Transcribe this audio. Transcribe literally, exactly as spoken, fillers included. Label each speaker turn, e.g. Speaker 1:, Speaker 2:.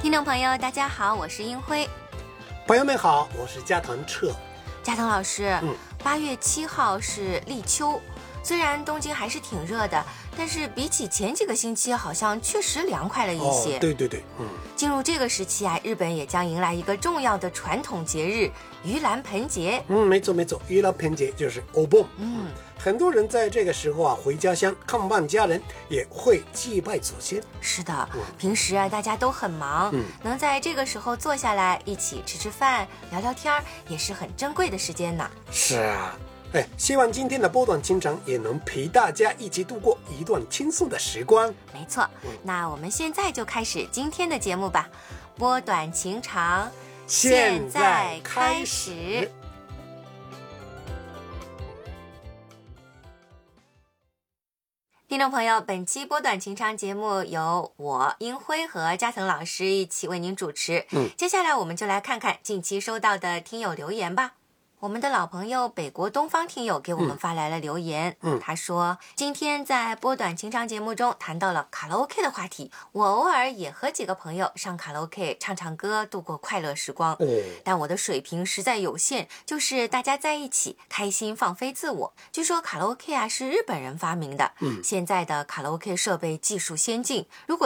Speaker 1: 听众朋友大家好，我是英辉。
Speaker 2: 朋友们好，我是加藤彻。
Speaker 1: 加藤老师，
Speaker 2: 嗯，
Speaker 1: 八月七号是立秋，虽然东京还是挺热的，但是比起前几个星期好像确实凉快了一些。
Speaker 2: 哦，对对对，嗯，
Speaker 1: 进入这个时期啊，日本也将迎来一个重要的传统节日盂兰盆节。
Speaker 2: 嗯，没错没错，盂兰盆节就是お盆。
Speaker 1: 嗯，
Speaker 2: 很多人在这个时候啊回家乡看望家人，也会祭拜祖先。
Speaker 1: 是的，
Speaker 2: 嗯
Speaker 1: 平时啊大家都很忙，
Speaker 2: 嗯
Speaker 1: 能在这个时候坐下来一起吃吃饭、聊聊天，也是很珍贵的时间呢。
Speaker 2: 是啊，哎，希望今天的波短情长也能陪大家一起度过一段轻松的时光。
Speaker 1: 没错，那我们现在就开始今天的节目吧。波短情长，
Speaker 2: 现在开始。
Speaker 1: 听众朋友，本期波短情长节目由我英辉和加藤老师一起为您主持。
Speaker 2: 嗯，
Speaker 1: 接下来我们就来看看近期收到的听友留言吧。我们的老朋友北国东方听友给我们发来了留言，
Speaker 2: 嗯，
Speaker 1: 他说今天在波短情长节目中谈到了卡拉 OK 的话题，我偶尔也和几个朋友上卡拉 OK 唱唱歌，度过快乐时光。
Speaker 2: 哦，
Speaker 1: 但我的水平实在有限，就是大家在一起开心放飞自我。据说卡拉 OK 啊是日本人发明的，
Speaker 2: 嗯，
Speaker 1: 现在的卡拉 OK 设备技术先进，如果